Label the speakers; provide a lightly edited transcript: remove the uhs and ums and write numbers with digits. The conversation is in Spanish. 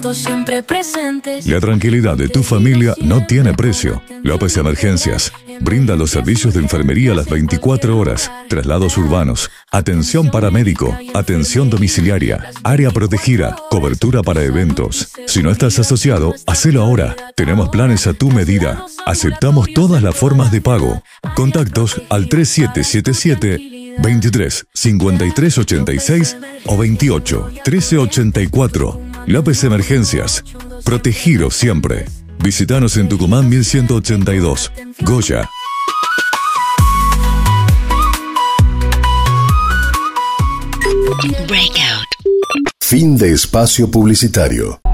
Speaker 1: siempre presentes.
Speaker 2: La tranquilidad de tu familia no tiene precio. López Emergencias brinda los servicios de enfermería a las 24 horas, traslados urbanos, atención paramédico, atención domiciliaria, área protegida, cobertura para eventos. Si no estás asociado, hacelo ahora. Tenemos planes a tu medida. Aceptamos todas las formas de pago. Contactos al 3777 23 53 86 o 28 13 84. López Emergencias. Protegido siempre. Visítanos en Tucumán 1182. Goya.
Speaker 3: Breakout. Fin de espacio publicitario.